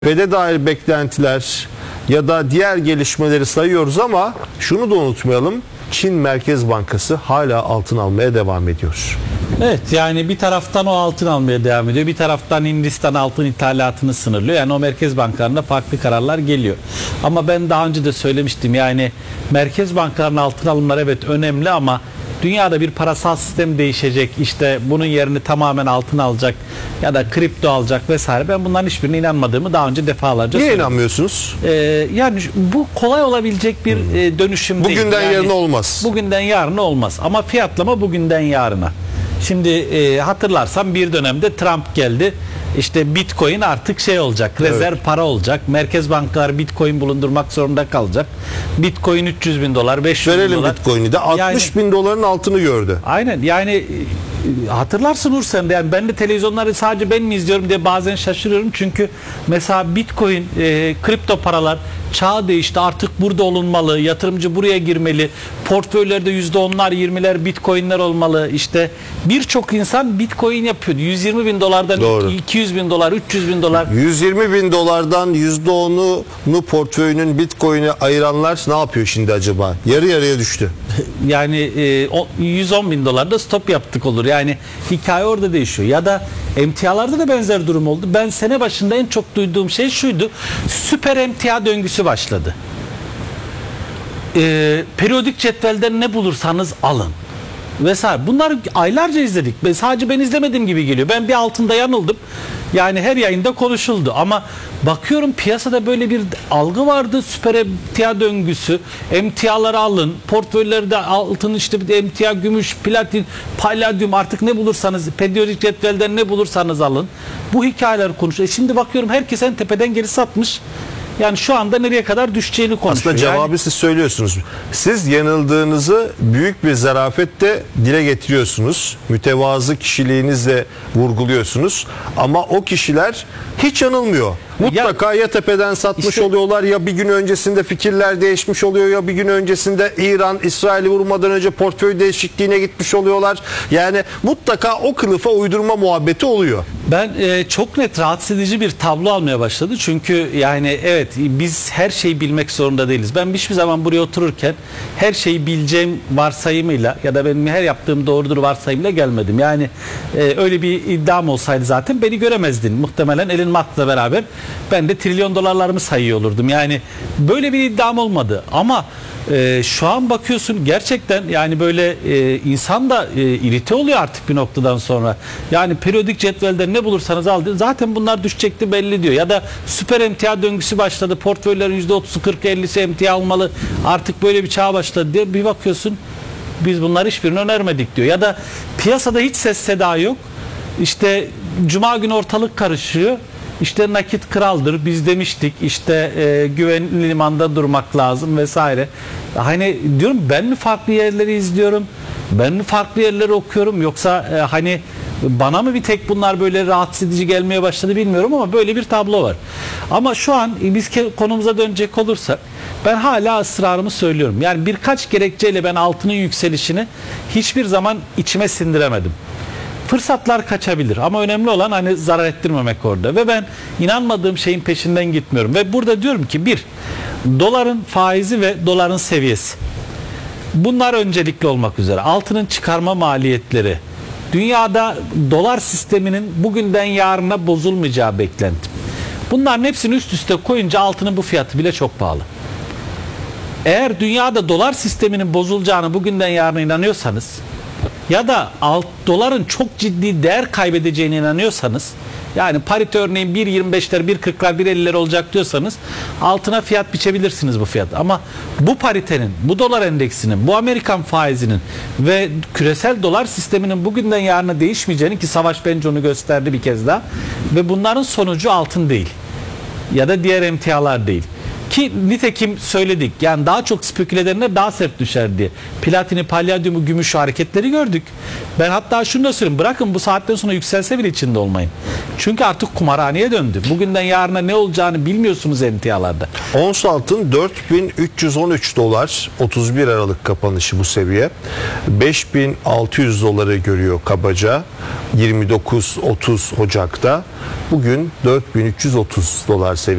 Fed'e dair beklentiler ya da diğer gelişmeleri sayıyoruz ama şunu da unutmayalım. Çin Merkez Bankası hala altın almaya devam ediyor. Evet, yani bir taraftan o altın almaya devam ediyor. Bir taraftan Hindistan altın ithalatını sınırlıyor. Yani o merkez bankalarında farklı kararlar geliyor. Ama ben daha önce de söylemiştim, yani merkez bankalarının altın alımları evet önemli ama dünyada bir parasal sistem değişecek, işte bunun yerini tamamen altın alacak ya da kripto alacak vesaire. Ben bunların hiçbirine inanmadığımı daha önce defalarca Niye söyledim. inanmıyorsunuz? Yani bu kolay olabilecek bir dönüşüm değil. Bugünden Yani yarına olmaz. Bugünden yarına olmaz ama fiyatlama bugünden yarına. Şimdi hatırlarsan bir dönemde Trump geldi. İşte Bitcoin artık şey olacak, rezerv para olacak. Merkez bankalar Bitcoin bulundurmak zorunda kalacak. Bitcoin 300 bin dolar, 500 bin Verelim dolar. Bitcoin'i de 60 bin doların altını gördü. Aynen, yani hatırlarsın Uğur sen de, yani ben de televizyonları sadece ben mi izliyorum diye bazen şaşırıyorum. Çünkü mesela Bitcoin, kripto paralar çağ değişti, artık burada olunmalı, yatırımcı buraya girmeli, portföylerde %10'lar 20'ler Bitcoin'ler olmalı. İşte birçok insan Bitcoin yapıyordu. 120 bin dolardan Doğru. 200 bin dolar, 300 bin dolar. 120 bin dolardan %10'unu portföyünün Bitcoin'e ayıranlar ne yapıyor şimdi acaba? Yarı yarıya düştü. Yani 110 bin dolarda stop yaptık olur. Yani hikaye orada değişiyor. Ya da emtialarda da benzer durum oldu. Ben sene başında en çok duyduğum şey şuydu. Süper emtia döngüsü başladı. Periyodik cetvelden ne bulursanız alın vesaire. Bunları aylarca izledik. Sadece ben izlemedim gibi geliyor. Ben bir altında yanıldım. Yani her yayında konuşuldu ama bakıyorum piyasada böyle bir algı vardı. Süper emtia döngüsü. Emtiaları alın. Portföylerde altın, işte bir de emtia, gümüş, platin, palladium, artık ne bulursanız, periyodik cetvelden ne bulursanız alın. Bu hikayeler konuşuyor. Şimdi bakıyorum herkes en tepeden geri satmış. Yani şu anda nereye kadar düşeceğini konuşuyor. Aslında cevabı siz söylüyorsunuz. Siz yanıldığınızı büyük bir zarafetle dile getiriyorsunuz. Mütevazı kişiliğinizle vurguluyorsunuz. Ama o kişiler hiç yanılmıyor. Mutlaka ya tepeden satmış işte, oluyorlar, ya bir gün öncesinde fikirler değişmiş oluyor, ya bir gün öncesinde İran, İsrail'i vurmadan önce portföy değişikliğine gitmiş oluyorlar. Yani mutlaka o kılıfa uydurma muhabbeti oluyor. Ben çok net rahatsız edici bir tablo almaya başladı. Çünkü yani evet, biz her şeyi bilmek zorunda değiliz. Ben hiçbir zaman buraya otururken her şeyi bileceğim varsayımıyla ya da benim her yaptığım doğrudur varsayımıyla gelmedim. Yani öyle bir iddiam olsaydı zaten beni göremezdin. Muhtemelen Elon Musk'la beraber ben de trilyon dolarlarımı sayıyor olurdum. Yani böyle bir iddiam olmadı. Ama şu an bakıyorsun gerçekten, yani böyle insan da irite oluyor artık bir noktadan sonra. Yani periyodik cetvelden ne bulursanız alın, zaten bunlar düşecekti belli diyor. Ya da süper emtia döngüsü başladı. Portföylerin %30'u 40'ı 50'si emtia almalı. Artık böyle bir çağ başladı diye bir bakıyorsun biz bunları hiçbirini önermedik diyor. Ya da piyasada hiç ses seda yok. İşte cuma günü ortalık karışıyor. İşte nakit kraldır, biz demiştik, işte güvenli limanda durmak lazım vesaire. Hani diyorum, ben mi farklı yerleri izliyorum, ben mi farklı yerleri okuyorum, yoksa hani bana mı bir tek bunlar böyle rahatsız edici gelmeye başladı bilmiyorum ama böyle bir tablo var. Ama şu an biz konumuza dönecek olursak ben hala ısrarımı söylüyorum. Yani birkaç gerekçeyle ben altının yükselişini hiçbir zaman içime sindiremedim. Fırsatlar kaçabilir ama önemli olan hani zarar ettirmemek orada. Ve ben inanmadığım şeyin peşinden gitmiyorum. Ve burada diyorum ki, bir, doların faizi ve doların seviyesi. Bunlar öncelikli olmak üzere. Altının çıkarma maliyetleri. Dünyada dolar sisteminin bugünden yarına bozulmayacağı beklentim. Bunların hepsini üst üste koyunca altının bu fiyatı bile çok pahalı. Eğer dünyada dolar sisteminin bozulacağını bugünden yarına inanıyorsanız ya da doların çok ciddi değer kaybedeceğine inanıyorsanız, yani parite örneğin 1.25'ler, 1.40'lar, 1.50'ler olacak diyorsanız altına fiyat biçebilirsiniz bu fiyat. Ama bu paritenin, bu dolar endeksinin, bu Amerikan faizinin ve küresel dolar sisteminin bugünden yarına değişmeyeceğini, ki savaş bence onu gösterdi bir kez daha, ve bunların sonucu altın değil ya da diğer emtialar değil. Ki nitekim söyledik. Yani daha çok speküle edenler daha sert düşer diye. Platini, palladiumu, gümüş hareketleri gördük. Ben hatta şunu da söyleyeyim. Bırakın bu saatten sonra yükselse bile içinde olmayın. Çünkü artık kumarhaneye döndü. Bugünden yarına ne olacağını bilmiyorsunuz emtialarda. Ons altın 4313 dolar, 31 Aralık kapanışı bu seviye. 5600 doları görüyor kabaca 29-30 Ocak'ta. Bugün 4330 dolar seviyesi.